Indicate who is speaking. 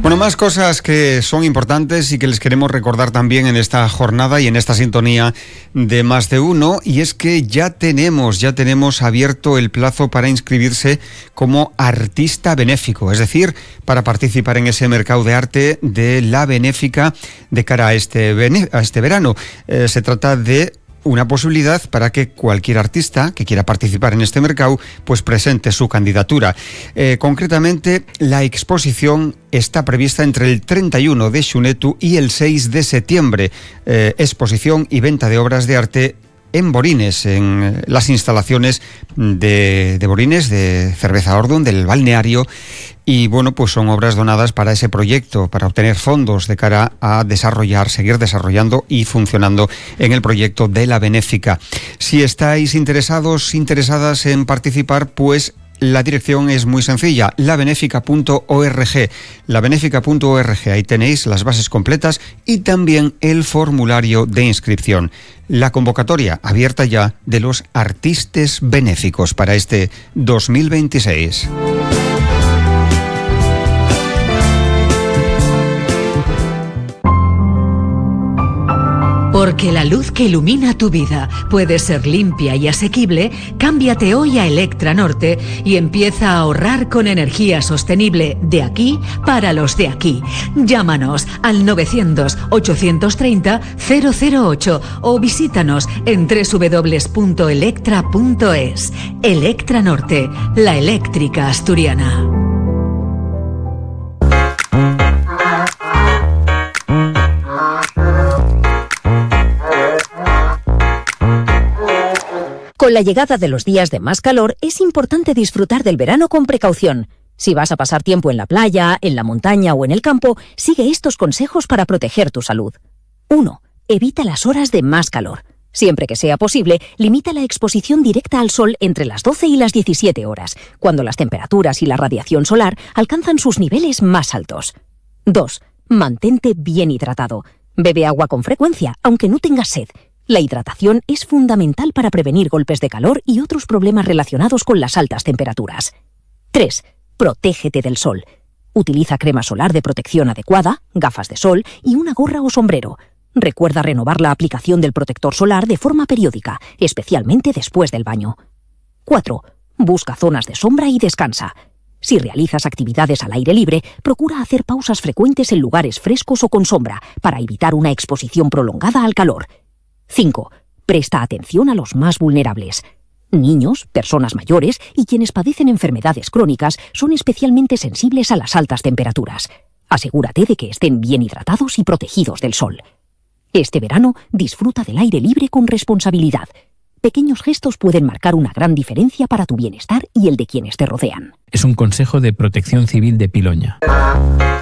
Speaker 1: Bueno, más cosas que son importantes y que les queremos recordar también en esta jornada y en esta sintonía de Más de Uno, y es que ya tenemos abierto el plazo para inscribirse como artista benéfico, es decir, para participar en ese mercado de arte de la benéfica de cara a este verano. Se trata de una posibilidad para que cualquier artista que quiera participar en este mercado pues presente su candidatura. Concretamente, la exposición está prevista entre el 31 de Xunetu y el 6 de septiembre. Exposición y venta de obras de arte en Borines, en las instalaciones de Borines, de Cerveza Ordun, del balneario. Y bueno, pues son obras donadas para ese proyecto, para obtener fondos de cara a seguir desarrollando y funcionando en el proyecto de la benéfica. Si estáis interesadas en participar, pues la dirección es muy sencilla, labenéfica.org. Labenéfica.org, ahí tenéis las bases completas y también el formulario de inscripción. La convocatoria abierta ya de los artistas benéficos para este 2026.
Speaker 2: Porque la luz que ilumina tu vida puede ser limpia y asequible, cámbiate hoy a Electra Norte y empieza a ahorrar con energía sostenible de aquí para los de aquí. Llámanos al 900-830-008 o visítanos en www.electra.es. Electra Norte, la eléctrica asturiana.
Speaker 3: Con la llegada de los días de más calor, es importante disfrutar del verano con precaución. Si vas a pasar tiempo en la playa, en la montaña o en el campo, sigue estos consejos para proteger tu salud. 1. Evita las horas de más calor. Siempre que sea posible, limita la exposición directa al sol entre las 12 y las 17 horas, cuando las temperaturas y la radiación solar alcanzan sus niveles más altos. 2. Mantente bien hidratado. Bebe agua con frecuencia, aunque no tengas sed. La hidratación es fundamental para prevenir golpes de calor y otros problemas relacionados con las altas temperaturas. 3. Protégete del sol. Utiliza crema solar de protección adecuada, gafas de sol y una gorra o sombrero. Recuerda renovar la aplicación del protector solar de forma periódica, especialmente después del baño. 4. Busca zonas de sombra y descansa. Si realizas actividades al aire libre, procura hacer pausas frecuentes en lugares frescos o con sombra para evitar una exposición prolongada al calor. 5. Presta atención a los más vulnerables. Niños, personas mayores y quienes padecen enfermedades crónicas son especialmente sensibles a las altas temperaturas. Asegúrate de que estén bien hidratados y protegidos del sol. Este verano, disfruta del aire libre con responsabilidad. Pequeños gestos pueden marcar una gran diferencia para tu bienestar y el de quienes te rodean.
Speaker 4: Es un consejo de Protección Civil de Piloña.